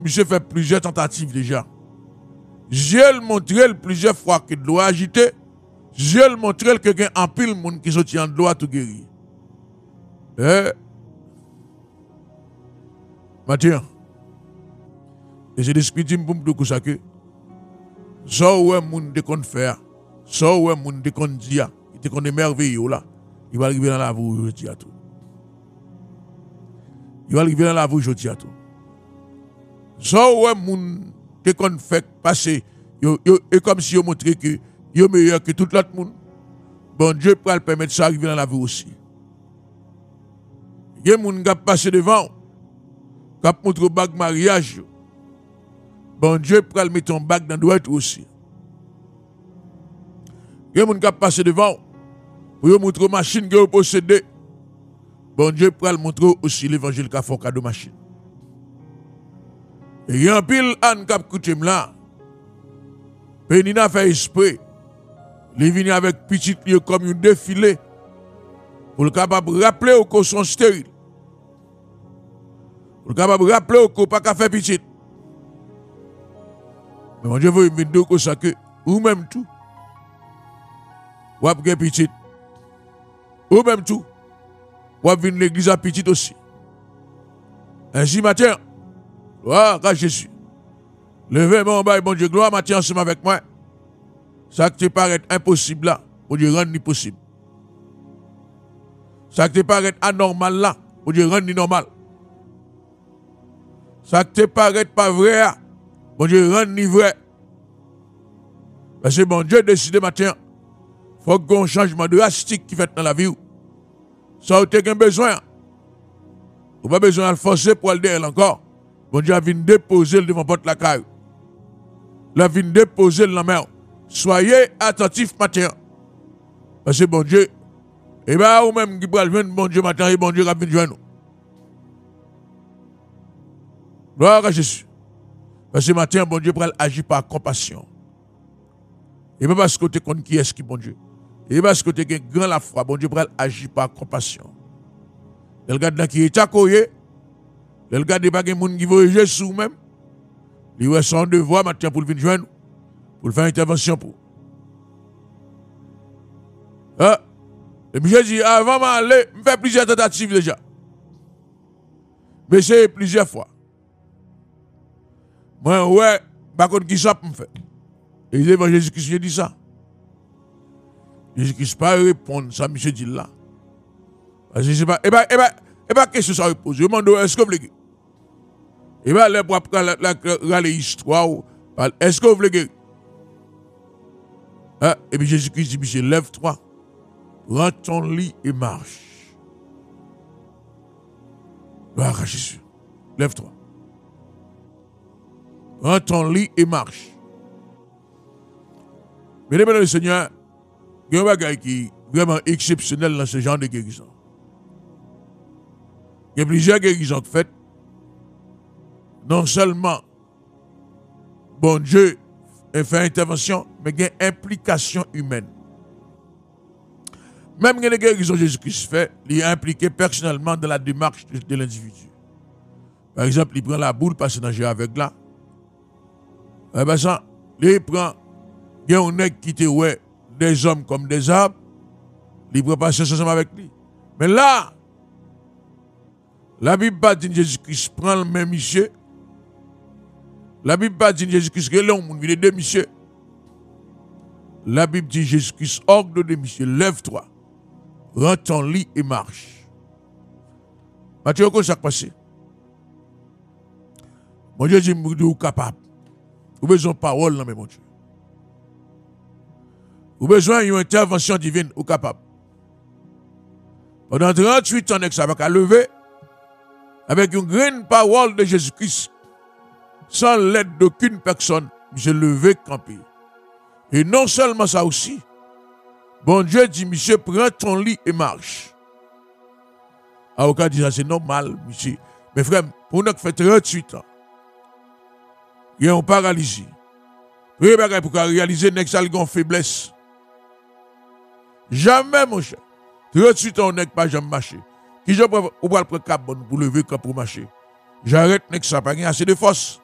Monsieur fait plusieurs tentatives déjà. J'ai montré plusieurs fois que doit agiter. J'ai montré que y a un pile monde qui sorti en doit tout guérir. Mathieu. Et c'est l'esprit dit pour me dire ça que ça ouais monde de qu'on faire, ça ouais monde de qu'on dire, qui te qu'on est merveilleux là, il va arriver dans la vie aujourd'hui à tout. Il va arriver dans la vie aujourd'hui à tout. Ça ouais monde de qu'on fait passer et comme si on montrait que yo meilleur que tout l'autre monde. Bon Dieu peut le permettre ça arriver dans la vie aussi. Il y a des gens qui passent devant, qui montrent le bac mariage. Bon Dieu peut le mettre en bac dans le droit aussi. Il y a des gens qui passent devant, pour montrer la machine que vous possédez. Bon Dieu peut le montrer aussi l'évangile qu'a fait cadeau machine. Et il y a un pile an qui a écouté là. Pénina fait esprit. Il vient avec petit lieu comme un défilé. Pour le capable de rappeler au qu'on sont stériles. Pour le capable de rappeler au qu'on pas qu'à faire petit. Mais mon Dieu veut me dire que ça que, ou même tout. Ou après petit. Ou même tout. Ou venir l'église à petit aussi. Ainsi matin, gloire à Jésus. Levez-moi en bas, bon Dieu, gloire matin ensemble avec moi. Ça qui te paraît impossible là, pour Dieu rendre possible. Ça qui te paraît anormal là, pour Dieu rendre normal. Ça qui te paraît pas vrai là, pour Dieu rendre vrai. Parce que bon Dieu décide matin, il faut qu'il y ait un changement drastique qui fait dans la vie. Ça vous avez besoin. Vous n'avez pas besoin de le forcer pour aller derrière encore. Bon Dieu a venu déposer devant votre la caille. Il a venu déposer dans la mer. Soyez attentifs matin. Parce que bon Dieu, et bien ou même qui peut le bon Dieu matin, et bon Dieu va venir joindre nous. Gloire à Jésus. Parce que matin, bon Dieu peut agir par compassion. Et pas parce que tu connais qui est-ce qui bon Dieu. Et parce que tu as grand la foi, bon Dieu peut agir par compassion. Le gars qui est accoyé, le gars pas de monde qui veut sous même. Il a son devoir matin pour venir joindre nous. Pour faire une intervention pour. Et puis j'ai dit, avant d'aller, je fais plusieurs tentatives déjà. Mais c'est plusieurs fois. Moi, ouais, par contre, qui ça me fait? Et l'évangile Jésus-Christ dit ça. Jésus-Christ pas répondre, ça, monsieur dit là. Parce que c'est pas, qu'est-ce que ça repose? Je demande, est-ce que vous voulez? Et bien, là, pour la histoire, est-ce que vous voulez? Et puis Jésus-Christ dit, monsieur, lève-toi, prends ton lit et marche. Gloire à Jésus. Lève-toi. Prends ton lit et marche. Mesdames et messieurs, Seigneur, il y a un bagage qui est vraiment exceptionnel dans ce genre de guérison. Il y a plusieurs guérisons faites. Non seulement, bon Dieu fait intervention, mais il y a une implication humaine. Même les guérisons que Jésus-Christ fait, il est impliqué personnellement dans la démarche de l'individu. Par exemple, il prend la boule, passe dans le avec là. Il prend, il y a un nègre qui te ouais des hommes comme des arbres, il prend passer ensemble avec lui. Mais là, la Bible pas dit Jésus-Christ prend le même monsieur. La Bible pas dit Jésus-Christ que l'homme, il est deux monsieur. La Bible dit Jésus-Christ ordre de monsieur, lève-toi, prends ton lit et marche. Mathieu, comment ça passe? Mon Dieu dit, vous êtes capable. Vous avez besoin de parole, non, mais mon Dieu. Vous avez besoin d'une intervention divine, vous êtes capable. Pendant 38 ans, ça va lever avec une grande parole de Jésus-Christ, sans l'aide d'aucune personne, j'ai levé campé. Et non seulement ça aussi, bon Dieu dit, monsieur, prends ton lit et marche. Avocat dit, ça c'est normal, monsieur. Mais frère, pour nous qui fait 38 ans, il y a une paralysie. Pour réaliser une faiblesse. Jamais, mon cher. 38 ans, on n'est pas jamais marché. Qui je peux prendre cap pour lever pour marcher. J'arrête, n'est-ce pas, pas assez de force.